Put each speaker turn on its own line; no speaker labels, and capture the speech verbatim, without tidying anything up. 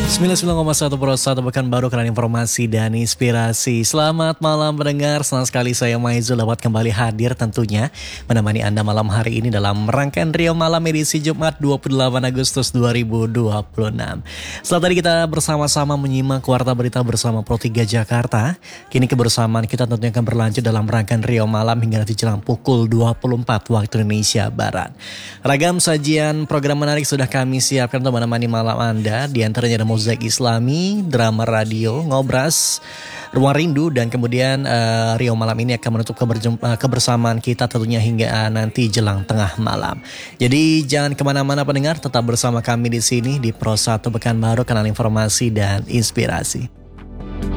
sembilan puluh sembilan koma satu Pro satu Pekanbaru, karena informasi dan inspirasi. Selamat malam pendengar, senang sekali saya Maizul dapat kembali hadir tentunya menemani Anda malam hari ini dalam rangkaian Rio Malam edisi Jumat dua puluh delapan Agustus dua ribu dua puluh enam. Setelah tadi kita bersama-sama menyimak Warta Berita bersama Pro tiga Jakarta, kini kebersamaan kita tentunya akan berlanjut dalam rangkaian Rio Malam hingga nanti jelang pukul dua puluh empat waktu Indonesia Barat. Ragam sajian program menarik sudah kami siapkan untuk menemani malam Anda, di antaranya ada Mozaik Islami, drama radio, Ngobras, Ruang Rindu, dan kemudian uh, Rio Malam ini akan menutup keberjem- uh, kebersamaan kita tentunya hingga uh, nanti jelang tengah malam. Jadi jangan kemana-mana pendengar, tetap bersama kami di sini di Pro satu Pekanbaru, kanal informasi dan inspirasi.